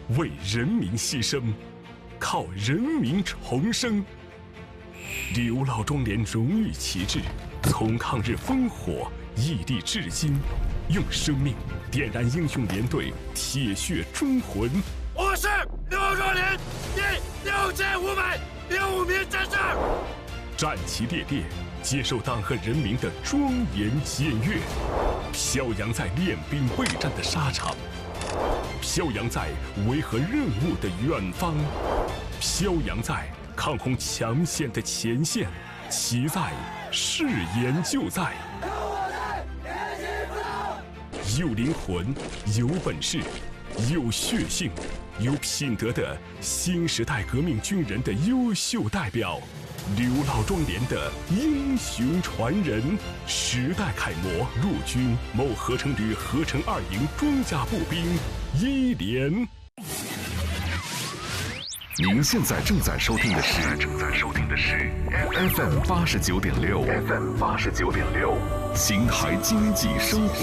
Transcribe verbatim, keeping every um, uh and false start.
为人民牺牲，靠人民重生。刘老庄连荣誉旗帜从抗日烽火屹立至今，用生命点燃英雄连队铁血忠魂。 我是刘老庄连第六千五百零五名战士， 战旗猎猎，接受党和人民的庄严检阅，飘扬在练兵备战的沙场，飘扬在维和任务的远方，飘扬在抗洪抢险的前线，其在誓言就在。有灵魂，有本事，有血性，有品德的新时代革命军人的优秀代表，刘老庄连的英雄传人，时代楷模，陆军某合成旅合成二营装甲步兵一连。 您现在正在收听的是正在收听的是 F M 八十九点六 F M 八十九点六，邢台经济生活。